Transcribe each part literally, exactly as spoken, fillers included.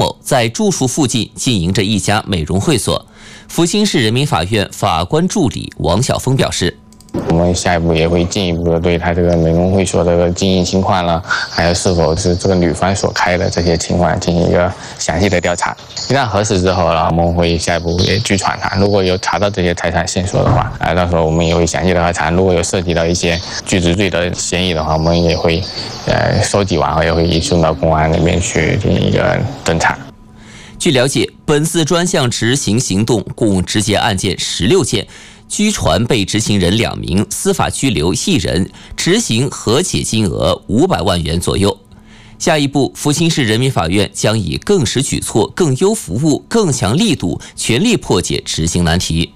某在住处附近经营着一家美容会所。福清市人民法院法官助理王晓峰表示， 我们下一步也会进一步的对他这个美容会所的经营情况呢，还有是否是这个女方所开的这些情况进行一个详细的调查。一旦核实之后呢，我们会下一步也拘传他。如果有查到这些财产线索的话，啊，到时候我们也会详细的核查。如果有涉及到一些巨资罪的嫌疑的话，我们也会呃收集完后也会移送到公安那边去进行一个侦查。 据了解，本次专项执行行动共执结案件十六件。拘传被执行人两名，司法拘留一人，执行和解金额五百万元左右。下一步，福清市人民法院将以更实举措、更优服务、更强力度，全力破解执行难题。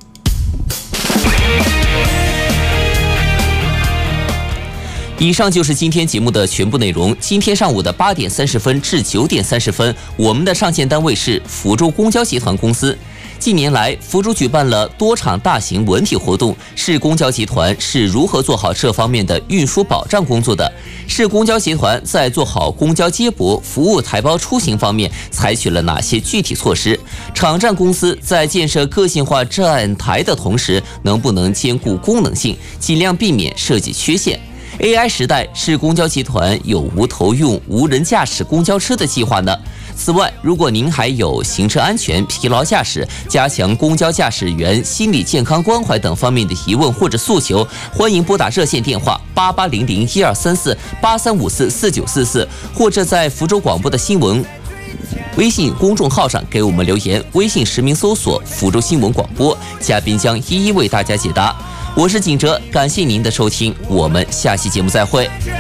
以上就是今天节目的全部内容。今天上午的八点三十分至九点三十分，我们的上线单位是福州公交集团公司。近年来，福州举办了多场大型文体活动。市公交集团是如何做好这方面的运输保障工作的？市公交集团在做好公交接驳、服务台胞出行方面采取了哪些具体措施？场站公司在建设个性化站台的同时，能不能兼顾功能性，尽量避免设计缺陷？A I 时代，市公交集团有无投用无人驾驶公交车的计划呢？此外，如果您还有行车安全、疲劳驾驶、加强公交驾驶员心理健康关怀等方面的疑问或者诉求，欢迎拨打热线电话八八零零一二三四八三五四四九四四，或者在福州广播的新闻微信公众号上给我们留言，微信实名搜索福州新闻广播，嘉宾将一一为大家解答。我是景哲，感谢您的收听，我们下期节目再会。